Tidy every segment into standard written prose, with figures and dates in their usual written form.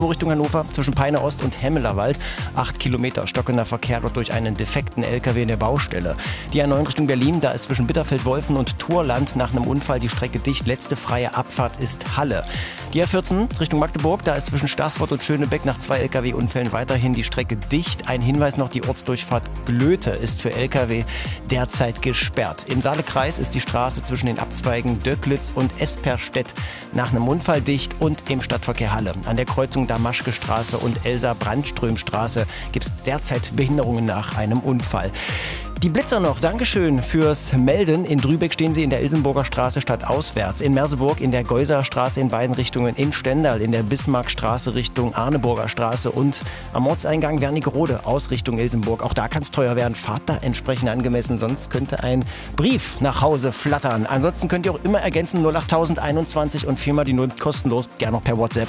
Richtung Hannover zwischen Peine Ost und Hemmelerwald. 8 Kilometer stockender Verkehr dort durch einen defekten LKW in der Baustelle. Die A9 Richtung Berlin, da ist zwischen Bitterfeld-Wolfen und Thurland nach einem Unfall die Strecke dicht. Letzte freie Abfahrt ist Halle. Die A14 Richtung Magdeburg, da ist zwischen Staßfurt und Schönebeck nach 2 LKW-Unfällen weiterhin die Strecke dicht. Ein Hinweis noch, die Ortsdurchfahrt Glöte ist für LKW derzeit gesperrt. Im Saalekreis ist die Straße zwischen den Abzweigen Döcklitz und Esperstedt nach einem Unfall dicht und im Stadtverkehr Halle. An der Kreuzung Damaschke-Straße und Elsa-Brandström-Straße gibt es derzeit Behinderungen nach einem Unfall. Die Blitzer noch, Dankeschön fürs Melden. In Drübeck stehen sie in der Ilsenburger Straße stadtauswärts. In Merseburg in der Geuserstraße in beiden Richtungen. In Stendal in der Bismarckstraße Richtung Arneburger Straße. Und am Ortseingang Wernigerode aus Richtung Ilsenburg. Auch da kann es teuer werden. Fahrt da entsprechend angemessen, sonst könnte ein Brief nach Hause flattern. Ansonsten könnt ihr auch immer ergänzen 08021 und 4 mal die 0 kostenlos, gerne noch per WhatsApp.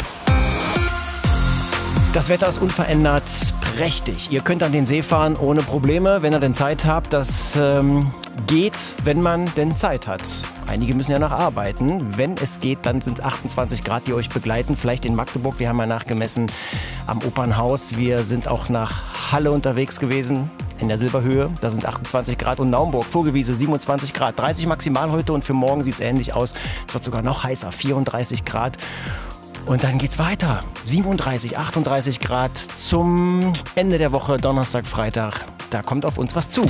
Das Wetter ist unverändert prächtig. Ihr könnt an den See fahren ohne Probleme, wenn ihr denn Zeit habt. Das geht, wenn man denn Zeit hat. Einige müssen ja noch arbeiten. Wenn es geht, dann sind es 28 Grad, die euch begleiten. Vielleicht in Magdeburg, wir haben ja nachgemessen am Opernhaus. Wir sind auch nach Halle unterwegs gewesen, in der Silberhöhe. Da sind es 28 Grad. Und Naumburg, Vogelwiese, 27 Grad. 30 maximal heute und für morgen sieht es ähnlich aus. Es wird sogar noch heißer, 34 Grad. Und dann geht's weiter. 37, 38 Grad zum Ende der Woche, Donnerstag, Freitag. Da kommt auf uns was zu.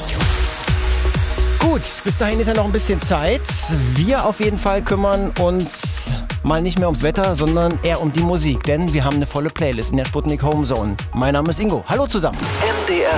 Gut, bis dahin ist ja noch ein bisschen Zeit. Wir auf jeden Fall kümmern uns mal nicht mehr ums Wetter, sondern eher um die Musik. Denn wir haben eine volle Playlist in der Sputnik Home Zone. Mein Name ist Ingo. Hallo zusammen. MDR